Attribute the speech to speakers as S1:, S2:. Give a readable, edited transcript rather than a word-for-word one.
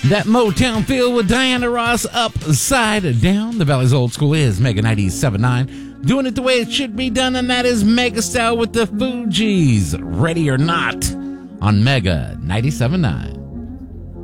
S1: That Motown feel with Diana Ross, Upside Down. The Valley's Old School is Mega 97.9. Doing it the way it should be done, and that is Mega Style with the Fugees. Ready or Not on Mega 97.9.